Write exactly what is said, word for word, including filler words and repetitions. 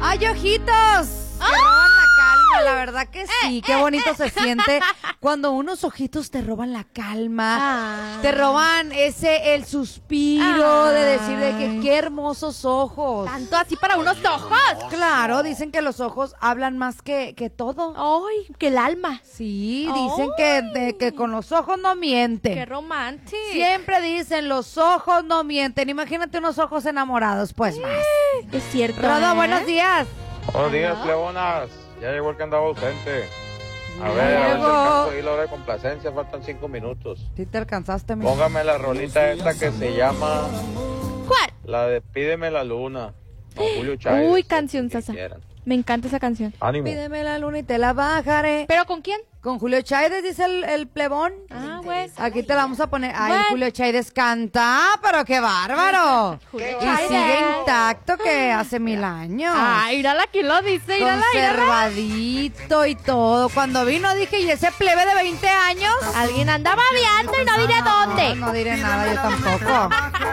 ¡Ay, ojitos! Te roban la calma, la verdad que sí. Qué bonito se siente cuando unos ojitos te roban la calma. Ah. Te roban ese, el suspiro Ay. de decir de que qué hermosos ojos. Tanto así para unos ojos. Claro, dicen que los ojos hablan más que, que todo. Ay, que el alma. Sí, dicen que, de, que con los ojos no mienten. Qué romántico. Siempre dicen los ojos no mienten. Imagínate unos ojos enamorados, pues más. Es cierto. Rodo, ¿eh? buenos días. Buenos días, Ajá. plebonas. Ya llegó el que andaba ausente. A Ya ver, a ver si llegó. alcanzo ahí la hora de complacencia. Faltan cinco minutos. Sí te alcanzaste, mi. Póngame la rolita esta que se llama ¿Cuál? la de Pídeme la Luna. Con Julio Chávez. Uy, canción, que Sasa. quieran. Me encanta esa canción. Ánimo. Pídeme la luna y te la bajaré. ¿Pero con quién? Con Julio Chávez, dice el, el plebón. Ah, güey. Aquí te la vamos a poner. Ay, Bueno. Julio Chávez canta, pero qué bárbaro. Julio Y Chávez. sigue intacto que hace mil años. Ay, mírala, ¿quién lo dice? Mírala, mírala. Conservadito y todo. Cuando vino dije, ¿y ese plebe de veinte años? Alguien anda babeando y no diré dónde. No, no diré nada, yo tampoco.